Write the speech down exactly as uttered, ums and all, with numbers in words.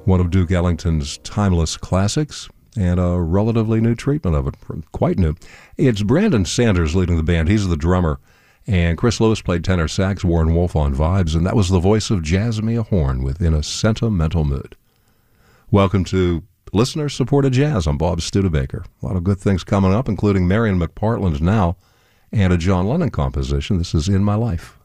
one of Duke Ellington's timeless classics, and a relatively new treatment of it, quite new. It's Brandon Sanders leading the band. He's the drummer, and Chris Lewis played tenor sax, Warren Wolf on vibes, and that was the voice of Jazzmia Horn within a sentimental mood. Welcome to Listener-Supported Jazz. I'm Bob Studebaker. A lot of good things coming up, including Marion McPartland Now, and a John Lennon composition. This is In My Life.